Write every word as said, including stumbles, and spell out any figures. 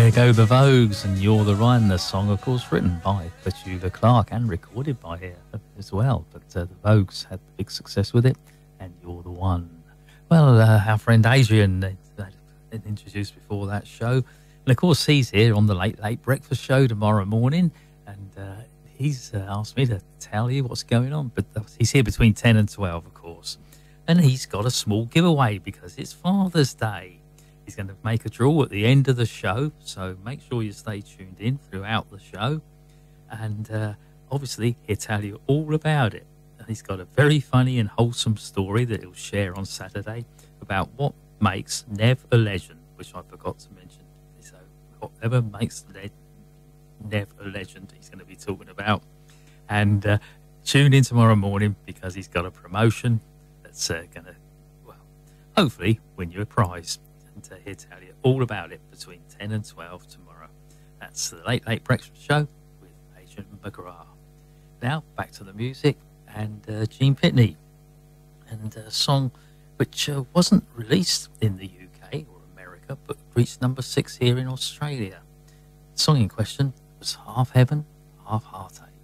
There go the Vogues and You're the One, the song, of course, written by Petula Clark and recorded by her as well. But uh, the Vogues had big success with it, and You're the One. Well, uh, our friend Adrian uh, introduced before that show, and of course he's here on the Late Late Breakfast Show tomorrow morning, and uh, he's uh, asked me to tell you what's going on. But he's here between ten and twelve, of course, and he's got a small giveaway because it's Father's Day. He's going to make a draw at the end of the show, so make sure you stay tuned in throughout the show. And uh, obviously, he'll tell you all about it. And he's got a very funny and wholesome story that he'll share on Saturday about what makes Nev a legend, which I forgot to mention. So whatever makes Nev a legend, he's going to be talking about. And uh, tune in tomorrow morning because he's got a promotion that's uh, going to, well, hopefully win you a prize. And uh, he'll tell you all about it between ten and twelve tomorrow. That's the Late Late Breakfast Show with Adrian McGrath. Now, back to the music and uh, Gene Pitney. And a song which uh, wasn't released in the U K or America, but reached number six here in Australia. The song in question was Half Heaven, Half Heartache.